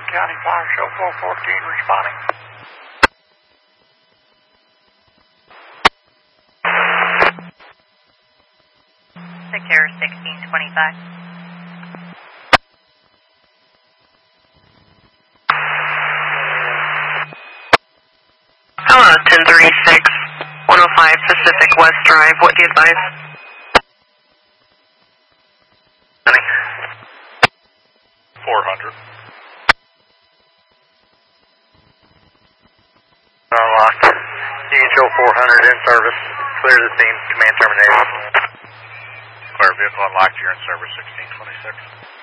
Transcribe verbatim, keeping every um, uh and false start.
County Fire Show four fourteen responding. Secure sixteen twenty-five. Hello, ten thirty-six, one oh five Pacific West Drive. What do you advise? four hundred. Unlocked. C H O four hundred in service. Clear the scene. Command terminated. Clear vehicle unlocked. You're in service sixteen twenty-six.